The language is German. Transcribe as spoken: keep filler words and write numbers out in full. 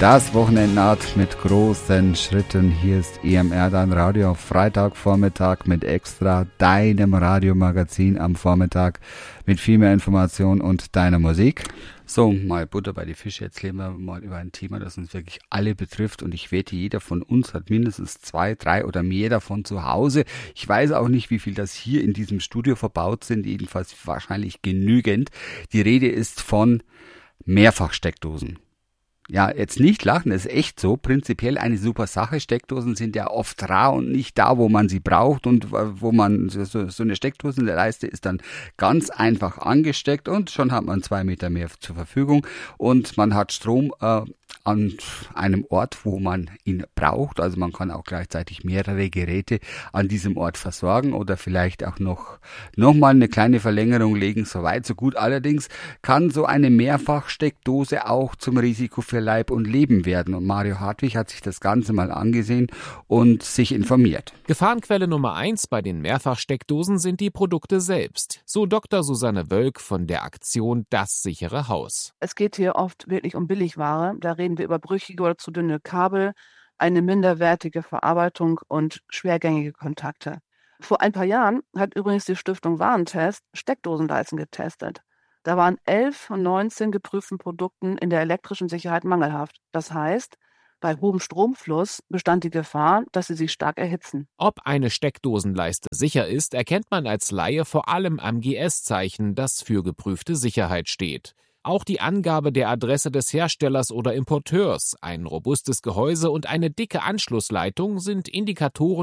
Das Wochenende naht mit großen Schritten. Hier ist E M R, dein Radio auf Freitagvormittag mit Extra, deinem Radiomagazin am Vormittag mit viel mehr Information und deiner Musik. So, mal Butter bei die Fische. Jetzt reden wir mal über ein Thema, das uns wirklich alle betrifft. Und ich wette, jeder von uns hat mindestens zwei, drei oder mehr davon zu Hause. Ich weiß auch nicht, wie viel das hier in diesem Studio verbaut sind. Jedenfalls wahrscheinlich genügend. Die Rede ist von Mehrfachsteckdosen. Ja, jetzt nicht lachen, das ist echt so. Prinzipiell eine super Sache. Steckdosen sind ja oft rar und nicht da, wo man sie braucht. Und wo man, so, so eine Steckdosenleiste ist dann ganz einfach angesteckt und schon hat man zwei Meter mehr zur Verfügung. Und man hat Strom äh, an einem Ort, wo man ihn braucht. Also man kann auch gleichzeitig mehrere Geräte an diesem Ort versorgen oder vielleicht auch noch, noch mal eine kleine Verlängerung legen. So weit, so gut. Allerdings kann so eine Mehrfachsteckdose auch zum Risiko für Leib und Leben werden. Und Mario Hartwig hat sich das Ganze mal angesehen und sich informiert. Gefahrenquelle Nummer eins bei den Mehrfachsteckdosen sind die Produkte selbst. So Doktor Susanne Wölk von der Aktion Das sichere Haus. Es geht hier oft wirklich um Billigware. Da reden wir über brüchige oder zu dünne Kabel, eine minderwertige Verarbeitung und schwergängige Kontakte. Vor ein paar Jahren hat übrigens die Stiftung Warentest Steckdosenleisten getestet. Da waren elf von neunzehn geprüften Produkten in der elektrischen Sicherheit mangelhaft. Das heißt, bei hohem Stromfluss bestand die Gefahr, dass sie sich stark erhitzen. Ob eine Steckdosenleiste sicher ist, erkennt man als Laie vor allem am G S-Zeichen, das für geprüfte Sicherheit steht. Auch die Angabe der Adresse des Herstellers oder Importeurs, ein robustes Gehäuse und eine dicke Anschlussleitung sind Indikatoren